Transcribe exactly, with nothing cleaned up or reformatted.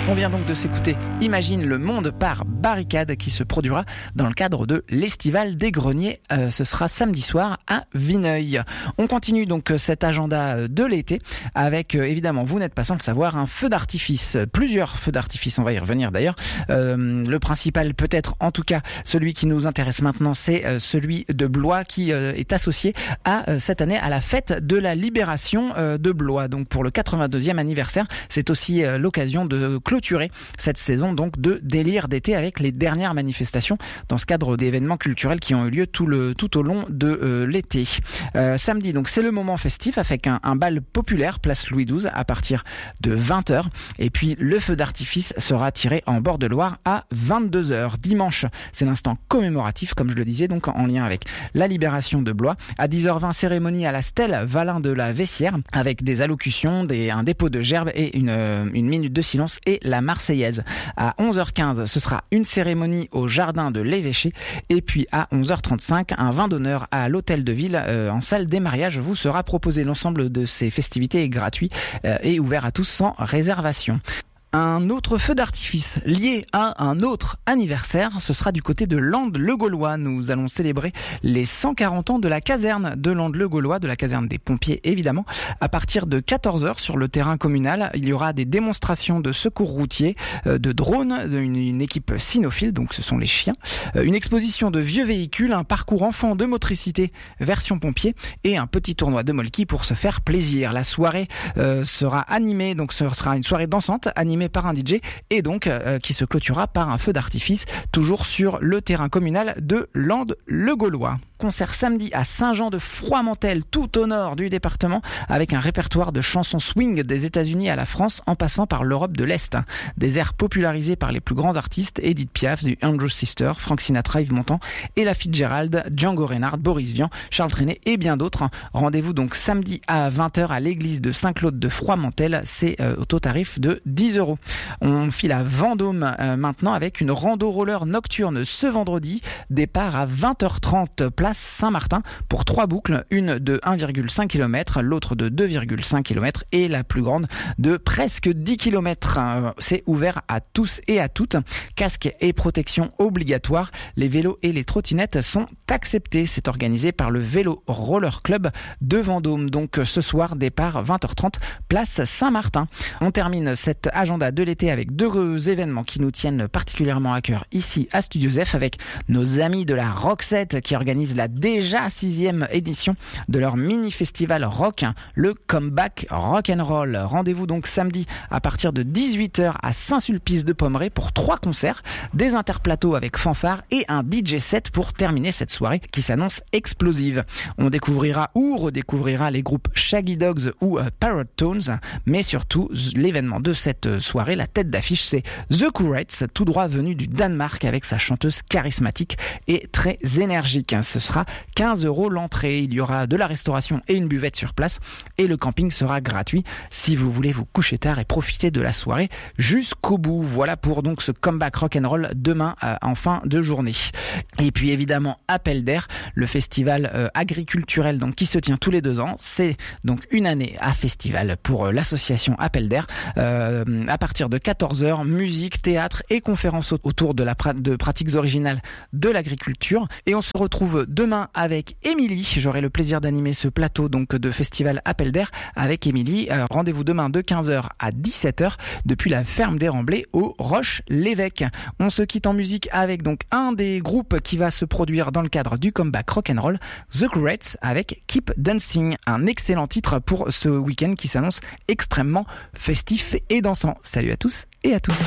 On vient donc de s'écouter Imagine le monde par Barricade qui se produira dans le cadre de l'Estival des Greniers. Euh, ce sera samedi soir à Vineuil. On continue donc cet agenda de l'été avec, euh, évidemment, vous n'êtes pas sans le savoir, un feu d'artifice. Plusieurs feux d'artifice, on va y revenir d'ailleurs. Euh, le principal peut-être, en tout cas, celui qui nous intéresse maintenant, c'est euh, celui de Blois qui euh, est associé à euh, cette année à la fête de la libération euh, de Blois. Donc pour le quatre-vingt-deuxième anniversaire, c'est aussi euh, l'occasion de clôturer cette saison donc de délire d'été avec les dernières manifestations dans ce cadre d'événements culturels qui ont eu lieu tout le tout au long de euh, l'été. Euh, samedi donc c'est le moment festif avec un, un bal populaire place Louis douze à partir de vingt heures et puis le feu d'artifice sera tiré en bord de Loire à vingt-deux heures. Dimanche, c'est l'instant commémoratif comme je le disais donc en lien avec la libération de Blois. À dix heures vingt, cérémonie à la stèle Valin de la Vessière avec des allocutions, des, un dépôt de gerbes et une, une minute de silence et la Marseillaise. À onze heures quinze, ce sera une cérémonie au jardin de l'Évêché et puis à onze heures trente-cinq, un vin d'honneur à l'hôtel de ville euh, en salle des mariages vous sera proposé. L'ensemble de ces festivités est gratuit euh, et ouvert à tous sans réservation. Un autre feu d'artifice lié à un autre anniversaire, ce sera du côté de Landes-le-Gaulois. Nous allons célébrer les cent quarante ans de la caserne de Landes-le-Gaulois, de la caserne des pompiers évidemment. À partir de quatorze heures sur le terrain communal, il y aura des démonstrations de secours routier, de drones, d'une une équipe cynophile, donc ce sont les chiens, une exposition de vieux véhicules, un parcours enfant de motricité version pompier et un petit tournoi de molki pour se faire plaisir. La soirée euh, sera animée, donc ce sera une soirée dansante animée par un D J et donc euh, qui se clôturera par un feu d'artifice toujours sur le terrain communal de Landes-le-Gaulois. Concert samedi à Saint-Jean-de-Froidmantel, tout au nord du département, avec un répertoire de chansons swing des États-Unis à la France en passant par l'Europe de l'Est. Des airs popularisés par les plus grands artistes, Edith Piaf, du Andrew Sister, Frank Sinatra, Yves Montand, Ella Fitzgerald, Django Reinhardt, Boris Vian, Charles Trenet et bien d'autres. Rendez-vous donc samedi à vingt heures à l'église de Saint-Claude de Froidmantel, c'est euh, au taux tarif de dix euros. On file à Vendôme euh, maintenant avec une rando roller nocturne ce vendredi, départ à vingt heures trente, place Saint-Martin pour trois boucles, une de un virgule cinq kilomètres, l'autre de deux virgule cinq kilomètres et la plus grande de presque dix kilomètres. C'est ouvert à tous et à toutes. Casque et protection obligatoire. Les vélos et les trottinettes sont acceptés. C'est organisé par le Vélo Roller Club de Vendôme. Donc ce soir, départ vingt heures trente, place Saint-Martin. On termine cet agenda de l'été avec deux événements qui nous tiennent particulièrement à cœur ici à Studio Zef avec nos amis de la Roxette qui organisent la déjà sixième édition de leur mini-festival rock, le Comeback Rock'n'Roll. Rendez-vous donc samedi à partir de dix-huit heures à Saint-Sulpice-de-Pommerais pour trois concerts, des interplateaux avec fanfare et un D J set pour terminer cette soirée qui s'annonce explosive. On découvrira ou redécouvrira les groupes Shaggy Dogs ou euh, Parrot Tones, mais surtout l'événement de cette soirée, la tête d'affiche, c'est The Courettes, tout droit venu du Danemark avec sa chanteuse charismatique et très énergique. Ce sera quinze euros l'entrée. Il y aura de la restauration et une buvette sur place et le camping sera gratuit si vous voulez vous coucher tard et profiter de la soirée jusqu'au bout. Voilà pour donc ce comeback rock'n'roll demain euh, en fin de journée. Et puis évidemment Appel d'air, le festival euh, agriculturel donc qui se tient tous les deux ans. C'est donc une année à festival pour euh, l'association Appel d'air. Euh, à partir de quatorze heures, musique, théâtre et conférences autour de la pra- de pratiques originales de l'agriculture. Et on se retrouve demain avec Émilie. J'aurai le plaisir d'animer ce plateau donc de festival Appel d'air avec Émilie. Euh, rendez-vous demain de quinze heures à dix-sept heures depuis la ferme des Remblais au Roche-l'Évêque. On se quitte en musique avec donc un des groupes qui va se produire dans le cadre du comeback rock'n'roll, The Courettes avec Keep Dancing. Un excellent titre pour ce week-end qui s'annonce extrêmement festif et dansant. Salut à tous et à toutes.